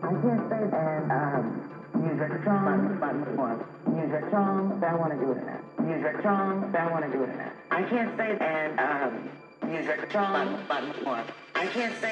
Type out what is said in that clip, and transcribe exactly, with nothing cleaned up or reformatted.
I can't say and um, use your charm, but more. Use your charm, but I want to do it in that. Use your charm, but I want to do it in that. I can't say and um, use your charm, but more. I can't say